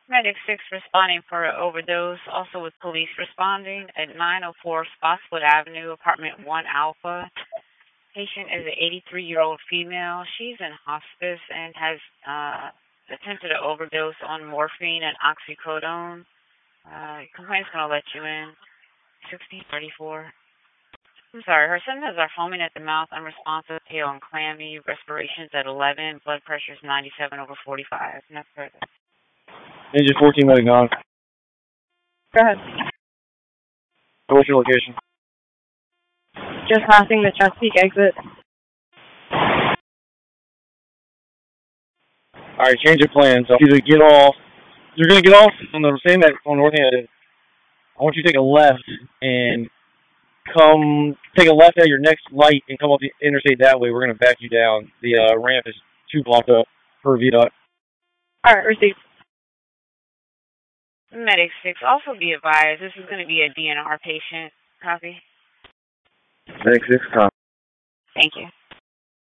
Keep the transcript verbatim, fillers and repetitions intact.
Medic six responding for an overdose, also with police responding at nine oh four Spotswood Avenue, apartment one Alpha. Patient is an eighty-three-year-old female. She's in hospice and has uh, attempted an overdose on morphine and oxycodone. Uh, complaint's going to let you in. sixteen thirty-four. I'm sorry, her symptoms are foaming at the mouth, unresponsive, pale and clammy, respirations at eleven, blood pressure is ninety-seven over forty-five. No further. Engine fourteen, letting on. Go ahead. So what's your location? Just passing the Chesapeake exit. Alright, change your plans. I'll either get off. You're going to get off on the same at on North Hand. I want you to take a left and come take a left at your next light and come up the interstate that way. We're going to back you down. The uh, ramp is too blocked up for V DOT. Alright, received. Medic six, also be advised, this is going to be a D N R patient. Copy. Medic six, copy.